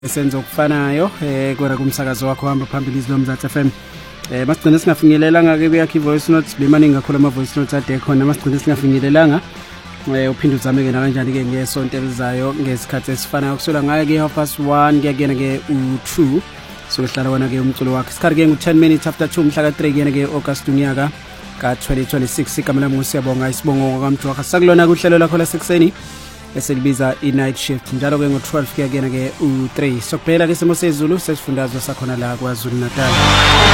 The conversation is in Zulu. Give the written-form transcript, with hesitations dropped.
Esenza okufanayo kona kumsakazo wakho hamba phambili izilomzathu FM. Masigcina singafinyelelanga ke yakhe voice notes bemaningi kakhulu ama voice notes ade khona masigcina singafinyelelanga uphinde uzame ke na kanjani ke ngesonto elizayo ngesikhathi esifanayo kusula ngaye ke 1:30 kuyakena ke u2 so uhlala wona ke umculo wakhe isikhathi ke ngu10 minutes after 2 mhla ka3 kuyena ke August unyaka ka2026 igama lami ngusiyabonga isibongo kwaMjwaka sakulona kuhlelo lakho lasekuseni eselibiza i-night shift njalo ke ngo12 kuyakena ke u3 sokuphela ke simo sezulu sesifundazwe sakhona la KwaZulu Natal.